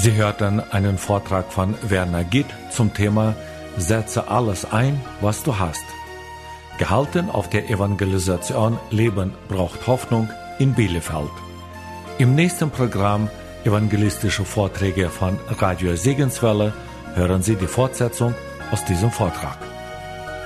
Sie hörten einen Vortrag von Werner Gitt zum Thema Setze alles ein, was du hast. Gehalten auf der Evangelisation Leben braucht Hoffnung in Bielefeld. Im nächsten Programm Evangelistische Vorträge von Radio Segenswelle hören Sie die Fortsetzung aus diesem Vortrag.